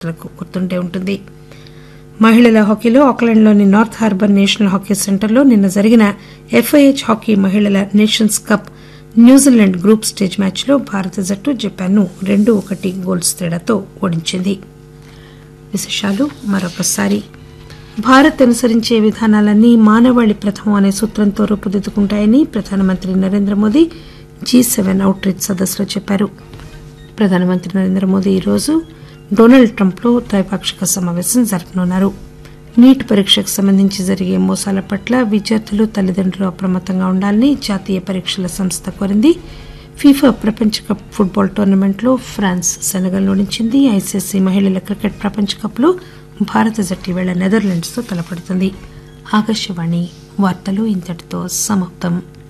గుర్తుండే ఉంటుంది. మహిళల హాకీలో ఆక్లాండ్లోని నార్త్ హార్బర్ నేషనల్ హాకీ సెంటర్లో నిన్న జరిగిన ఎఫ్ఐహెచ్ హాకీ మహిళల nations cup New Zealand group stage మ్యాచ్లో భారత జట్టు జపాన్ను 2-1 గోల్స్ తేడాతో ఓడించింది. విశేషాలు మరొకసారి. భారత్ అనుసరించే విధానాలన్నీ మానవాళి ప్రథమం అనే సూత్రంతో రూపుదిద్దుకుంటాయని ప్రధానమంత్రి Narendra Modi G7 out reach సదస్సులో చెప్పారు. ప్రధానమంత్రి నరేంద్ర మోదీ ఈరోజు డొనాల్డ్ ట్రంప్తో ద్వైపాక్షిక సమావేశం జరపనున్నారు. నీట్ పరీక్షకు సంబంధించి జరిగే మోసాల పట్ల విద్యార్థులు తల్లిదండ్రులు అప్రమత్తంగా ఉండాలని జాతీయ పరీక్షల సంస్థ కోరింది. ఫీఫా ప్రపంచ కప్ ఫుట్బాల్ టోర్నమెంట్లో ఫ్రాన్స్ సెనెగల్ ఓడించింది. ఐసీసీ మహిళల క్రికెట్ ప్రపంచ కప్లో భారత జట్టు ఈవేళ నెదర్లాండ్స్తో తలపడుతుంది. ఆకాశవాణి వార్తలు ఇంతటితో సమాప్తం.